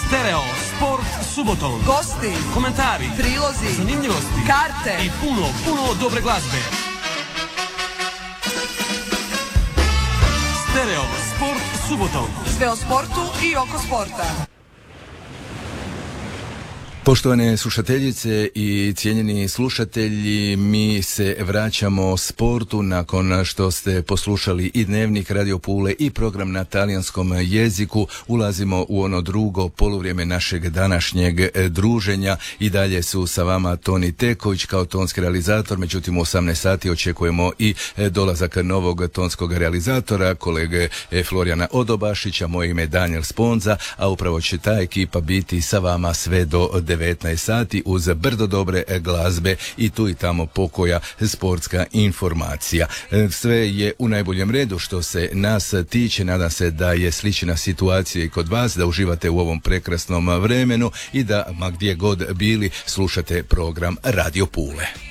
Stereo Sport subotom. Gosti, komentari, prilozi, zanimljivosti, karte i puno dobre glazbe. Stereo Sport subotom. Sve o sportu i oko sporta. Poštovane slušateljice i cijenjeni slušatelji, mi se vraćamo sportu nakon što ste poslušali i Dnevnik Radio Pule i program na talijanskom jeziku. Ulazimo u ono drugo poluvrijeme našeg današnjeg druženja i dalje su sa vama Toni Teković kao tonski realizator, međutim u 18 sati očekujemo i dolazak novog tonskog realizatora, kolege Florijana Odobašića, moje ime je Daniel Sponza, a upravo će ta ekipa biti sa vama sve do 19 sati uz brdo dobre glazbe i tu i tamo pokoja sportska informacija. Sve je u najboljem redu što se nas tiče. Nadam se da je slična situacija i kod vas, da uživate u ovom prekrasnom vremenu i da ma gdje god bili slušate program Radio Pule.